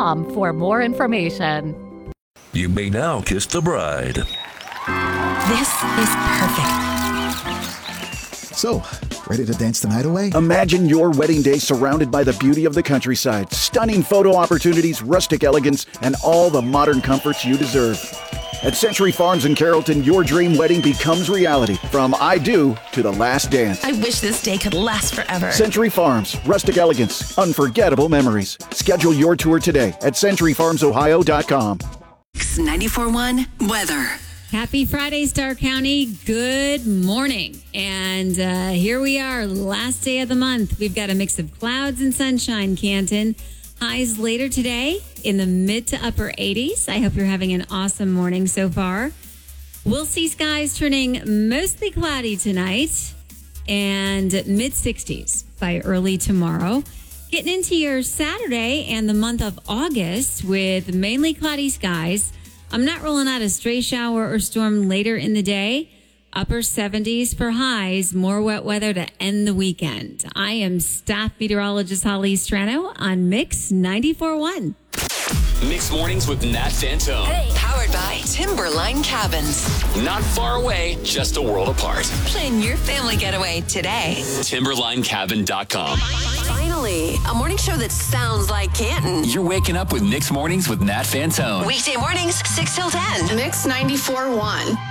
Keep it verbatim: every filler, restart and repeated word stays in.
com for more information. You may now kiss the bride. This is perfect. So, ready to dance the night away? Imagine your wedding day surrounded by the beauty of the countryside, stunning photo opportunities, rustic elegance, and all the modern comforts you deserve. At Century Farms in Carrollton, your dream wedding becomes reality. From I do to the last dance. I wish this day could last forever. Century Farms, rustic elegance, unforgettable memories. Schedule your tour today at century farms ohio dot com. ninety-four point one weather. Happy Friday, Starr County. Good morning. And uh, here we are, last day of the month. We've got a mix of clouds and sunshine, Canton. Highs later today in the mid to upper eighties. I hope you're having an awesome morning so far. We'll see skies turning mostly cloudy tonight and mid sixties by early tomorrow. Getting into your Saturday and the month of August with mainly cloudy skies. I'm not rolling out a stray shower or storm later in the day. Upper seventies for highs, more wet weather to end the weekend. I am staff meteorologist Holly Strano on Mix ninety-four point one. Mixed Mornings with Nat Fantone. Hey, powered by Timberline Cabins. Not far away, just a world apart. Plan your family getaway today. timberline cabin dot com. Finally, a morning show that sounds like Canton. You're waking up with Mixed Mornings with Nat Fantone. Weekday mornings, six till ten. Mix ninety-four point one.